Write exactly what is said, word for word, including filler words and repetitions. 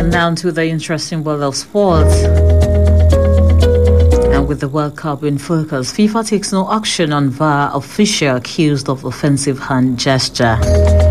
Down to the interesting world of sports. And with the World Cup in focus, FIFA takes no action on V A R official accused of offensive hand gesture.